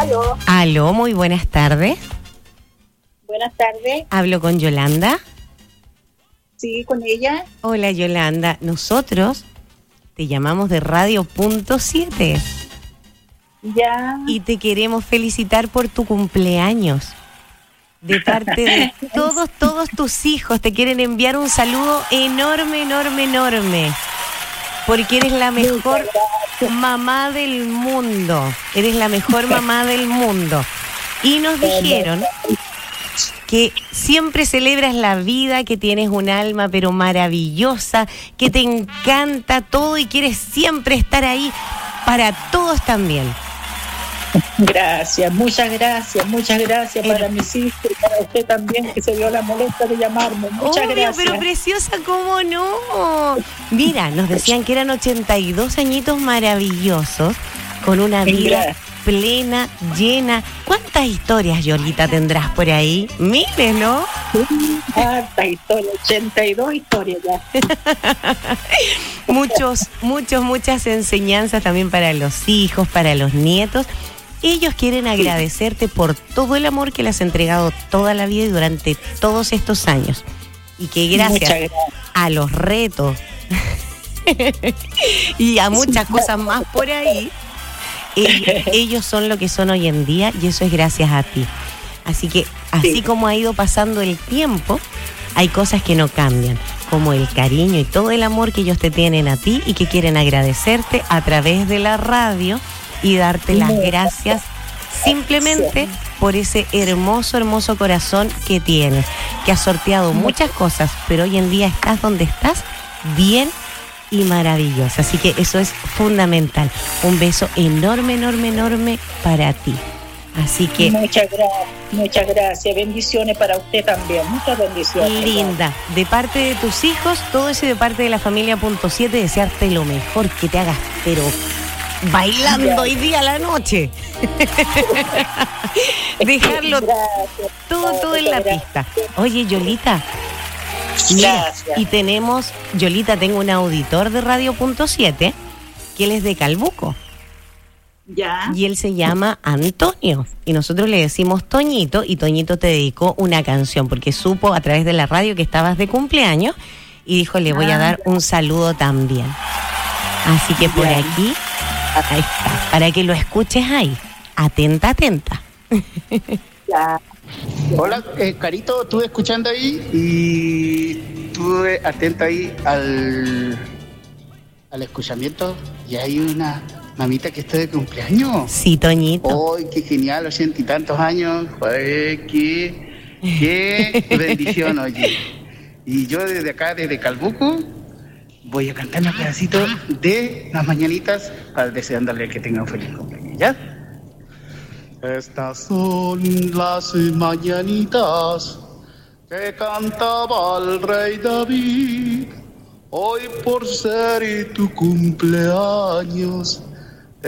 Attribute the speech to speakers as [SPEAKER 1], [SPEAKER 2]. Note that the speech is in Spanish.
[SPEAKER 1] Aló.
[SPEAKER 2] Aló, muy buenas tardes.
[SPEAKER 1] Buenas tardes.
[SPEAKER 2] ¿Hablo con Yolanda?
[SPEAKER 1] Sí, con ella.
[SPEAKER 2] Hola, Yolanda. Nosotros te llamamos de Radio.7
[SPEAKER 1] Ya.
[SPEAKER 2] y te queremos felicitar por tu cumpleaños. De parte de todos tus hijos te quieren enviar un saludo enorme, enorme, enorme. Porque eres la mejor mamá del mundo. Eres la mejor mamá del mundo. Y nos dijeron que siempre celebras la vida, que tienes un alma pero maravillosa, que te encanta todo y quieres siempre estar ahí para todos también.
[SPEAKER 1] Gracias, muchas gracias para mis hijos y para usted también, que se dio la molestia de llamarme. Muchas gracias.
[SPEAKER 2] Pero preciosa, ¿cómo no? Mira, nos decían que eran 82 añitos maravillosos, con una vida plena, llena. ¿Cuántas historias, Yolita, tendrás por ahí? Miles, ¿no?
[SPEAKER 1] Harta historia, 82 historias ya.
[SPEAKER 2] Muchas enseñanzas también para los hijos, para los nietos. Ellos quieren agradecerte por todo el amor que le has entregado toda la vida y durante todos estos años. Y que gracias a los retos y a muchas cosas más por ahí, ellos son lo que son hoy en día, y eso es gracias a ti. Así que, así como ha ido pasando el tiempo, hay cosas que no cambian, como el cariño y todo el amor que ellos te tienen a ti y que quieren agradecerte a través de la radio y darte las gracias simplemente por ese hermoso corazón que tienes, que has sorteado muchas cosas, pero hoy en día estás donde estás, bien y maravillosa. Así que eso es fundamental. Un beso enorme para ti. Así que
[SPEAKER 1] muchas gracias. Bendiciones para usted también. Muchas bendiciones.
[SPEAKER 2] Linda. De parte de tus hijos, todo eso, y de parte de la familia .7, desearte lo mejor, que te hagas, pero bailando hoy día a la noche. Dejarlo todo en la pista. Oye, Yolita. Mira, y tenemos, Yolita, tengo un auditor de Radio.7 que él es de Calbuco.
[SPEAKER 1] Ya.
[SPEAKER 2] Y él se llama Antonio. Y nosotros le decimos Toñito, y Toñito te dedicó una canción porque supo a través de la radio que estabas de cumpleaños y dijo, le voy a dar un saludo también. Así que por aquí, ahí está, para que lo escuches ahí. Atenta.
[SPEAKER 1] Ya.
[SPEAKER 3] Hola, Carito, estuve escuchando ahí y estuve atento ahí al escuchamiento, y hay una mamita que está de cumpleaños.
[SPEAKER 2] Sí, Toñito.
[SPEAKER 3] ¡Ay, qué genial! 80 y tantos años. ¡Ay, qué bendición, oye! Y yo desde acá, desde Calbuco, voy a cantar un pedacito de las mañanitas para deseándole que tenga un feliz cumpleaños, ¿ya? Estas son las mañanitas que cantaba el rey David. Hoy por ser tu cumpleaños,